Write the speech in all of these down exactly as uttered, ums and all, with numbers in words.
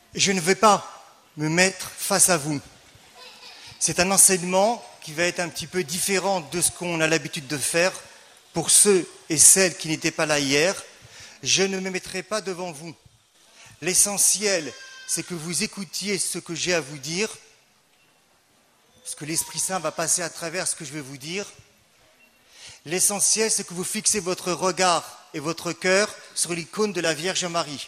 Je ne vais pas me mettre face à vous. C'est un enseignement qui va être un petit peu différent de ce qu'on a l'habitude de faire. Pour ceux et celles qui n'étaient pas là hier, je ne me mettrai pas devant vous. L'essentiel, c'est que vous écoutiez ce que j'ai à vous dire, parce que l'Esprit Saint va passer à travers ce que je vais vous dire. L'essentiel, c'est que vous fixez votre regard et votre cœur sur l'icône de la Vierge Marie.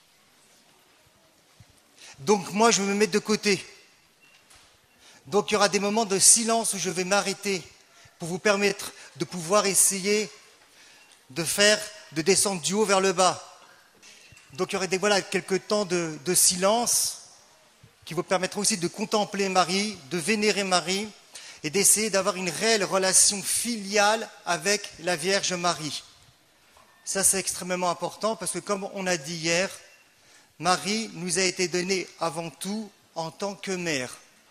Donc moi, je vais me mettre de côté. Donc il y aura des moments de silence où je vais m'arrêter pour vous permettre de pouvoir essayer de faire, de descendre du haut vers le bas. Donc il y aurait des, voilà, quelques temps de, de silence qui vous permettront aussi de contempler Marie, de vénérer Marie et d'essayer d'avoir une réelle relation filiale avec la Vierge Marie. Ça, c'est extrêmement important parce que comme on a dit hier, Marie nous a été donnée avant tout en tant que mère.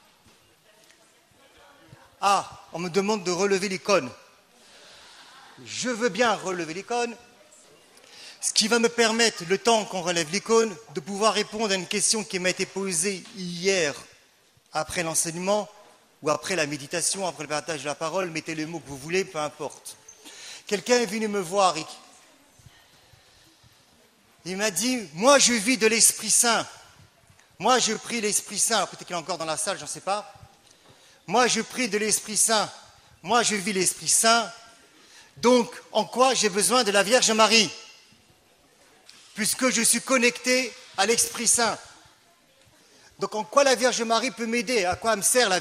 Ah, on me demande de relever l'icône. Je veux bien relever l'icône, ce qui va me permettre, le temps qu'on relève l'icône, de pouvoir répondre à une question qui m'a été posée hier après l'enseignement ou après la méditation, après le partage de la parole, mettez les mots que vous voulez, peu importe. Quelqu'un est venu me voir et il m'a dit, moi je vis de l'Esprit Saint, moi je prie l'Esprit Saint, alors peut-être qu'il est encore dans la salle, j'en sais pas. Moi, je prie de l'Esprit Saint. Moi, je vis l'Esprit Saint. Donc, en quoi j'ai besoin de la Vierge Marie? Puisque je suis connecté à l'Esprit Saint. Donc, en quoi la Vierge Marie peut m'aider? À quoi elle me sert la